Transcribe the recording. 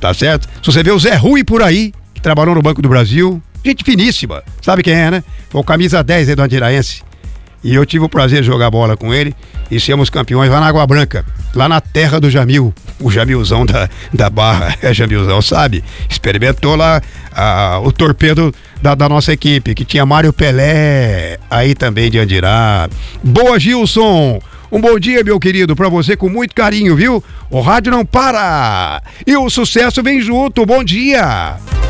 tá certo? Se você vê o Zé Rui por aí, que trabalhou no Banco do Brasil, gente finíssima, sabe quem é, né? Foi o camisa 10 aí do Andiraense. E eu tive o prazer de jogar bola com ele e sermos campeões lá na Água Branca, lá na terra do Jamil, o Jamilzão da Barra, Jamilzão, sabe? Experimentou lá o torpedo da nossa equipe, que tinha Mário Pelé, aí também de Andirá. Boa, Gilson! Um bom dia, meu querido, pra você com muito carinho, viu? O rádio não para! E o sucesso vem junto, bom dia!